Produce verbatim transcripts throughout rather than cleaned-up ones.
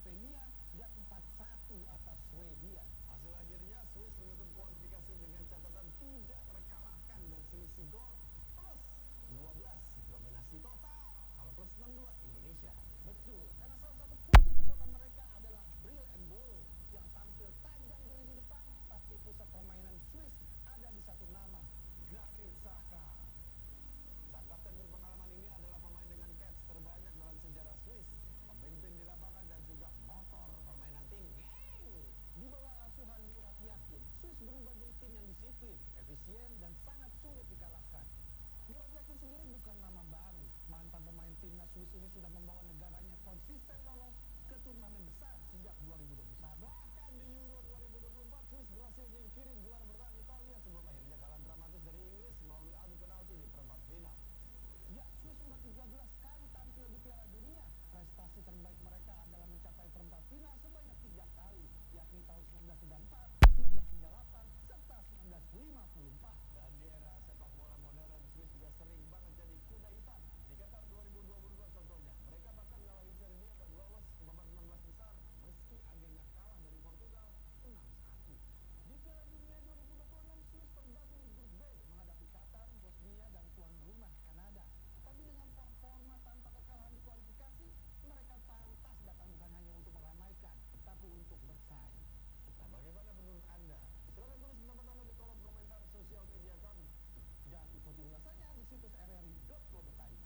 Slovenia dan empat satu atas Swedia. Hasil akhirnya Swiss menutup kualifikasi dengan catatan tidak terkalahkan dan selisih gol plus dua belas dominasi total. Kalau plus enam dua Indonesia. Betul, karena salah satu kunci kekuatan mereka adalah Bril Embolo yang tampil tajam di lini depan, tapi pusat permainan Swiss ada di satu nama, Granit Xhaka. Sang kapten berpengalaman ini adalah pemain dengan caps terbanyak dalam sejarah Swiss, pemimpin di lapangan dan juga motor permainan tim. Di bawah asuhan Murat Yakin, Swiss berubah jadi tim yang disiplin, efisien, dan sangat sulit dikalahkan. Murat Yakin sendiri bukan nama baru. Mantan pemain timnas Swiss ini sudah membawa negaranya konsisten lolos ke turnamen besar sejak dua ribu dua puluh satu. Bahkan di Euro dua ribu dua puluh empat, Swiss berhasil menyingkirin juara bertahan Italia sebelum akhirnya kalah dramatis dari Inggris melalui adu penalti di perempat final. Ya, Swiss sudah tiga belas kali tampil di Piala Dunia. Prestasi terbaik mereka adalah mencapai perempat final sebanyak tiga kali, yakni tahun seribu sembilan ratus tiga puluh empat, seribu sembilan ratus tiga puluh delapan, serta seribu sembilan ratus lima puluh empat. Dan di era sepak bola modern, Swiss juga sering banget jadi kuda hitam. Di Qatar dua ribu dua puluh dua contohnya, mereka bahkan ngalahin Serbia dan lolos ke babak enam belas besar meski akhirnya kalah dari Portugal enam satu. Di Piala Dunia dua ribu dua puluh enam, Swiss tergabung di grup B menghadapi Qatar, Bosnia, dan tuan rumah Kanada. Tapi dengan performa tanpa kekalahan di kualifikasi, mereka pantas datang bukan hanya untuk meramaikan, tapi untuk bersaing. Nah, bagaimana menurut Anda? Silahkan tulis pendapat Anda di kolom komentar sosial media kami. Dan ikuti ulasannya di situs r r i dot co dot i d.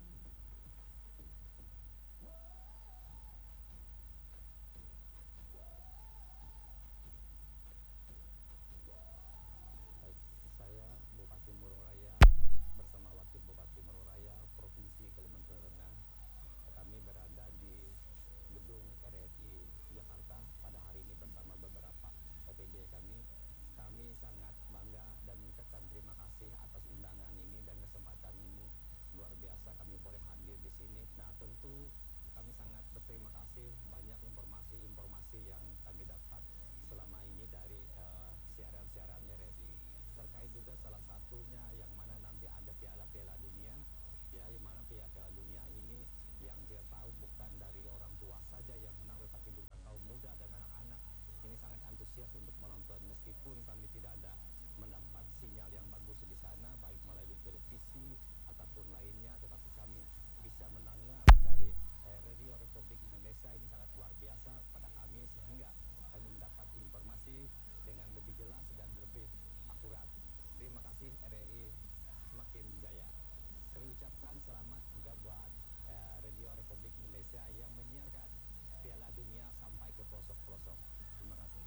Baik, saya Bupati Murung Raya bersama Wakil Bupati Murung Raya Provinsi Kalimantan Tengah. Kami berada di gedung R R I Jakarta pada hari ini bersama beberapa O P D kami. Kami sangat bangga dan mengucapkan terima kasih atas undangan ini dan kesempatan ini luar biasa kami boleh hadir di sini. Nah, tentu kami sangat berterima kasih banyak informasi-informasi yang kami dapat selama ini dari uh, siaran-siaran R R I. Terkait juga salah satunya yang mana nanti ada piala-piala dunia, ya, yang mana piala-piala dunia ini yang kita tahu bukan dari orang tua saja yang menang, tetapi juga kaum muda dan anak-anak ini sangat antusias untuk menonton meskipun kami tidak ada mendapat sinyal yang bagus di sana baik melalui televisi ataupun lainnya, tetapi kami bisa mendengar